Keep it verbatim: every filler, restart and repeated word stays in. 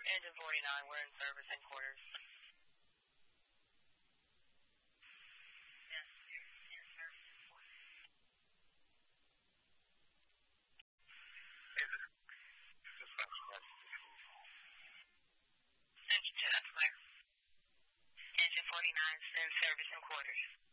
Engine forty-nine, we're in service and quarters. Yes, you're in service and quarters. Engine two, that's clear. Engine forty-nine is in service and quarters.